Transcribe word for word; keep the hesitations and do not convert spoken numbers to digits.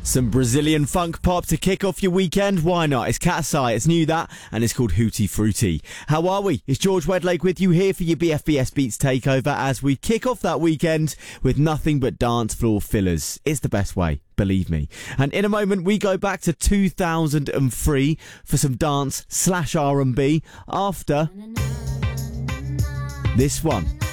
Some Brazilian funk pop to kick off your weekend. Why not? It's Katseye, it's new that, and it's called Hootie Fruity. How are we? It's George Wedlake with you here for your B F B S Beats takeover as we kick off that weekend with nothing but dance floor fillers. It's the best way, believe me. And in a moment, we go back to two thousand three for some dance slash R and B after this one.